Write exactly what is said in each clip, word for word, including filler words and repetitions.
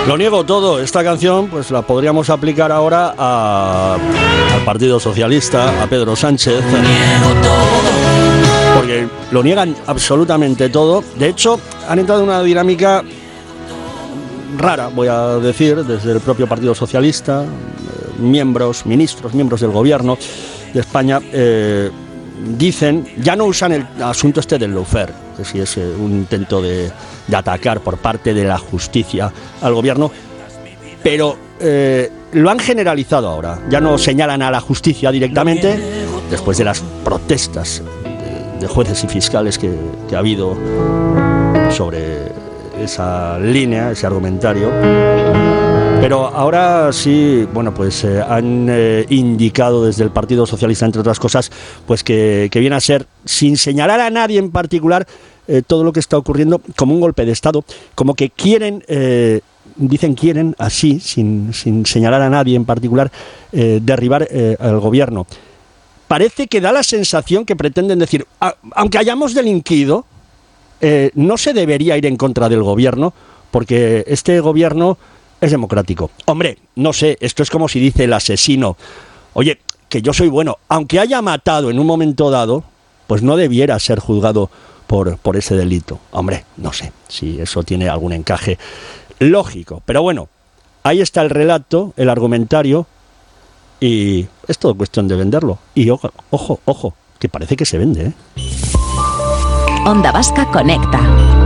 Lo niego todo. Esta canción pues la podríamos aplicar ahora a, al Partido Socialista, a Pedro Sánchez. Lo niego todo. Porque lo niegan absolutamente todo. De hecho, han entrado en una dinámica rara, voy a decir, desde el propio Partido Socialista, eh, miembros, ministros, miembros del gobierno de España, eh, dicen, ya no usan el asunto este del lawfare, que si es eh, un intento de, de atacar por parte de la justicia al gobierno, pero eh, lo han generalizado ahora, ya no señalan a la justicia directamente, después de las protestas de, de jueces y fiscales que, que ha habido sobre esa línea, ese argumentario. Pero ahora sí, bueno, pues eh, han eh, indicado desde el Partido Socialista, entre otras cosas, pues que, que viene a ser, sin señalar a nadie en particular, eh, todo lo que está ocurriendo como un golpe de Estado, como que quieren, eh, dicen quieren, así, sin, sin señalar a nadie en particular, eh, derribar eh, al gobierno. Parece que da la sensación que pretenden decir, a, aunque hayamos delinquido, eh, no se debería ir en contra del gobierno, porque este gobierno es democrático. Hombre, no sé, esto es como si dice el asesino, oye, que yo soy bueno, aunque haya matado en un momento dado, pues no debiera ser juzgado por, por ese delito. Hombre, no sé si eso tiene algún encaje lógico, pero bueno, ahí está el relato, el argumentario, y es todo cuestión de venderlo. Y ojo, ojo, ojo, que parece que se vende, ¿eh? Onda Vasca Conecta.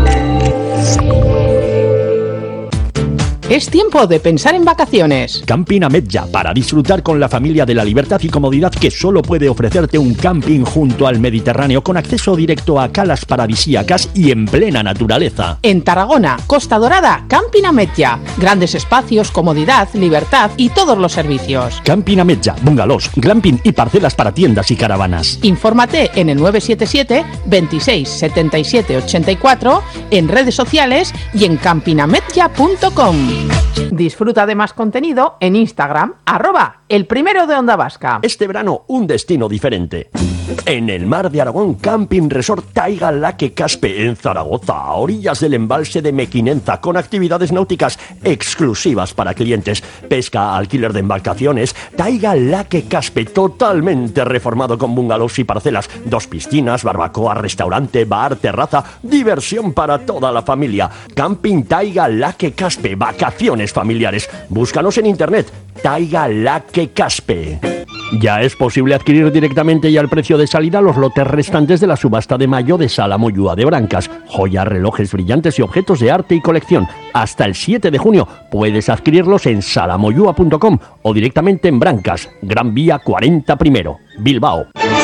Es tiempo de pensar en vacaciones. Camping Ametlla, para disfrutar con la familia de la libertad y comodidad que solo puede ofrecerte un camping junto al Mediterráneo, con acceso directo a calas paradisíacas y en plena naturaleza. En Tarragona, Costa Dorada, Camping Ametlla. Grandes espacios, comodidad, libertad y todos los servicios. Camping Ametlla, bungalows, glamping y parcelas para tiendas y caravanas. Infórmate en el nueve siete siete, veintiséis, setenta y siete, ochenta y cuatro, en redes sociales y en camping ametlla punto com. Disfruta de más contenido en Instagram, arroba el primero de Onda Vasca. Este verano, un destino diferente. En el mar de Aragón, Camping Resort Taiga Laque Caspe, en Zaragoza, a orillas del embalse de Mequinenza, con actividades náuticas exclusivas para clientes, pesca, alquiler de embarcaciones. Taiga Laque Caspe, totalmente reformado con bungalows y parcelas, dos piscinas, barbacoa, restaurante, bar, terraza, diversión para toda la familia. Camping Taiga Laque Caspe, vacaciones familiares. Búscanos en internet, Taiga Laque Caspe. Ya es posible adquirir directamente y al precio de salida los lotes restantes de la subasta de mayo de Sala Moyúa de Brancas. Joyas, relojes brillantes y objetos de arte y colección. Hasta el siete de junio puedes adquirirlos en sala moyúa punto com o directamente en Brancas, Gran Vía cuarenta primero, Bilbao.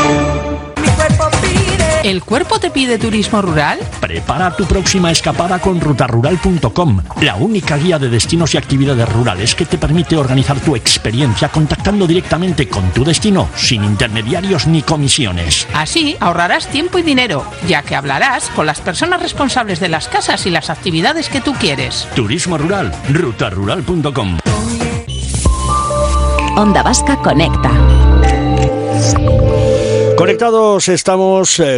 ¿El cuerpo te pide turismo rural? Prepara tu próxima escapada con ruta rural punto com, la única guía de destinos y actividades rurales que te permite organizar tu experiencia contactando directamente con tu destino, sin intermediarios ni comisiones. Así ahorrarás tiempo y dinero, ya que hablarás con las personas responsables de las casas y las actividades que tú quieres. Turismo rural, ruta rural punto com. Onda Vasca Conecta. Conectados estamos... Eh,